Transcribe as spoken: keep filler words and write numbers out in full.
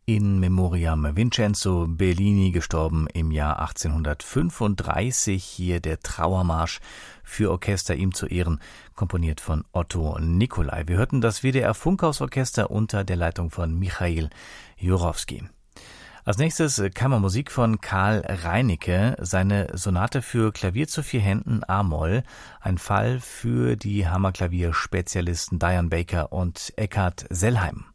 In Memoriam Vincenzo Bellini, gestorben im Jahr achtzehnhundertfünfunddreißig. Hier der Trauermarsch für Orchester, ihm zu Ehren, komponiert von Otto Nicolai. Wir hörten das W D R Funkhausorchester unter der Leitung von Michail Jurowski. Als nächstes Kammermusik von Karl Reinicke, seine Sonate für Klavier zu vier Händen a-Moll, ein Fall für die Hammerklavier-Spezialisten Diane Baker und Eckhard Sellheim.